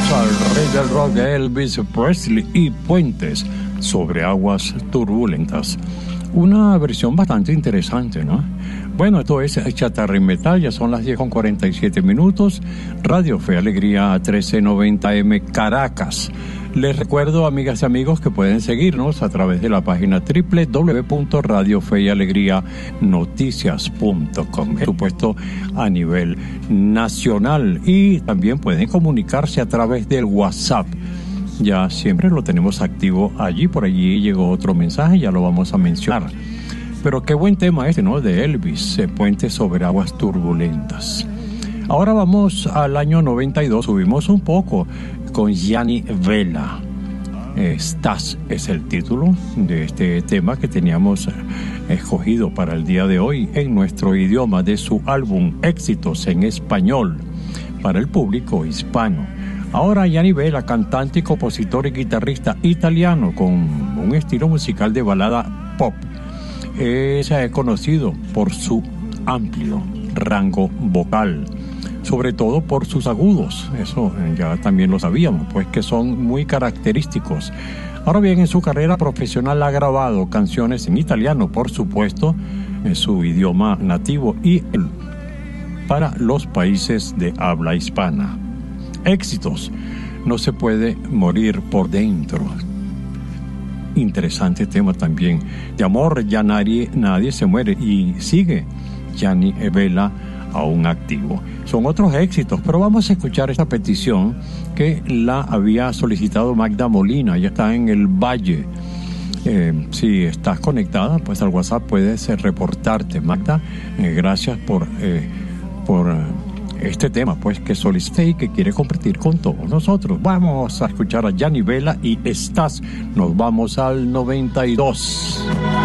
al rey del rock Elvis Presley y Puentes sobre aguas turbulentas. Una versión bastante interesante, ¿no? Bueno, esto es Chatarra y Metal, ya son las 10:47. Radio Fe Alegría 1390M Caracas. Les recuerdo, amigas y amigos, que pueden seguirnos a través de la página www.radiofeyalegrianoticias.com, por supuesto a nivel nacional, y también pueden comunicarse a través del WhatsApp. Ya siempre lo tenemos activo allí. Por allí llegó otro mensaje, ya lo vamos a mencionar. Pero qué buen tema este, ¿no? De Elvis, Puente sobre aguas turbulentas. Ahora vamos al año 92, subimos un poco con Gianni Vela. Estás es el título de este tema que teníamos escogido para el día de hoy en nuestro idioma, de su álbum Éxitos en Español para el público hispano. Ahora Gianni Vela, cantante, compositor y guitarrista italiano con un estilo musical de balada pop, es conocido por su amplio rango vocal, sobre todo por sus agudos. Eso ya también lo sabíamos, pues que son muy característicos. Ahora bien, en su carrera profesional ha grabado canciones en italiano, por supuesto, en su idioma nativo, y para los países de habla hispana. Éxitos, no se puede morir por dentro. Interesante tema también. De amor ya nadie se muere, y sigue Gianni Vela aún activo. Son otros éxitos, pero vamos a escuchar esta petición que la había solicitado Magda Molina. Ya está en el Valle. Si estás conectada, pues al WhatsApp puedes reportarte. Magda, gracias por este tema, pues, que solicité y que quiere compartir con todos nosotros. Vamos a escuchar a Gianni Vela y Estás. Nos vamos al 92.